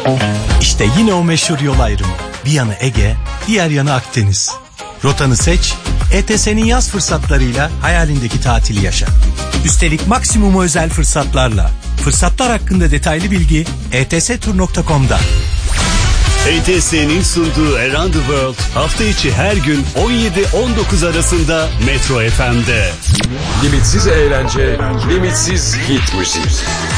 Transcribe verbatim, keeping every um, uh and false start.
İşte yine o meşhur yol ayrımı. Bir yanı Ege, diğer yanı Akdeniz. Rotanı seç, E T S'nin yaz fırsatlarıyla hayalindeki tatili yaşa. Üstelik maksimum özel fırsatlarla. Fırsatlar hakkında detaylı bilgi e t s tur nokta com'da. E T S'nin sunduğu Around the World hafta içi her gün on yedi on dokuz arasında Metro F M'de. Limitsiz eğlence, limitsiz hit müzik.